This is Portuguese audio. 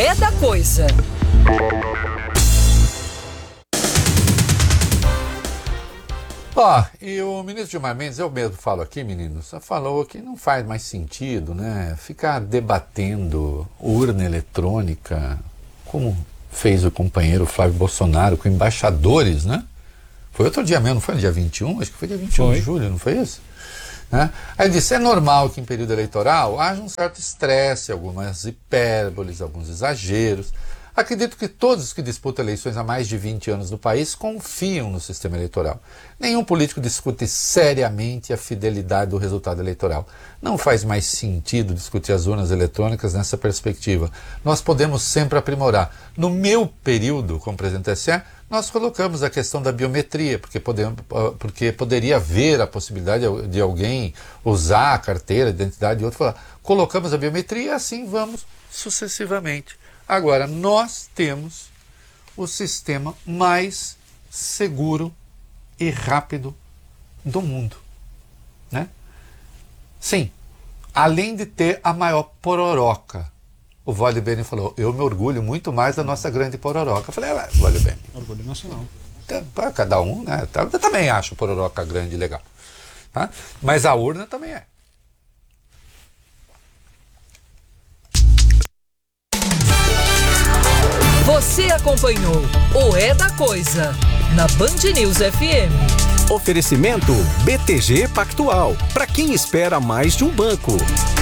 É da Coisa. E o ministro Gilmar Mendes, eu mesmo falo aqui, meninos, falou que não faz mais sentido, né, ficar debatendo urna eletrônica, como fez o companheiro Flávio Bolsonaro com embaixadores, né? Foi outro dia mesmo, não foi no dia 21? Acho que foi dia 21 de julho, não foi isso? Né? Aí ele disse, é normal que em período eleitoral haja um certo estresse, algumas hipérboles, alguns exageros. Acredito que todos os que disputam eleições há mais de 20 anos no país confiam no sistema eleitoral. Nenhum político discute seriamente a fidelidade do resultado eleitoral. Não faz mais sentido discutir as urnas eletrônicas nessa perspectiva. Nós podemos sempre aprimorar. No meu período como presidente do TSE, nós colocamos a questão da biometria, porque poderia haver a possibilidade de alguém usar a carteira, a identidade de outro. Colocamos a biometria e assim vamos sucessivamente. Agora, nós temos o sistema mais seguro e rápido do mundo, né? Sim, além de ter a maior pororoca. O Vale Bene falou, eu me orgulho muito mais da nossa grande pororoca. Eu falei, Vale Bene. Orgulho nacional. Para cada um, né? Eu também acho pororoca grande e legal. Tá? Mas a urna também é. Você acompanhou o É da Coisa na Band News FM. Oferecimento BTG Pactual. Para quem espera mais de um banco.